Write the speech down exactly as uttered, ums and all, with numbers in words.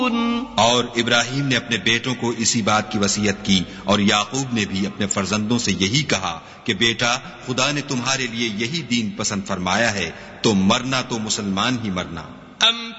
और इब्राहिम ने अपने बेटों को इसी बात की वसीयत की, और याकूब ने भी अपने फर्जंदों से यही कहा कि बेटा, खुदा ने तुम्हारे लिए यही दीन पसंद फरमाया है, तो मरना तो मुसलमान ही मरना।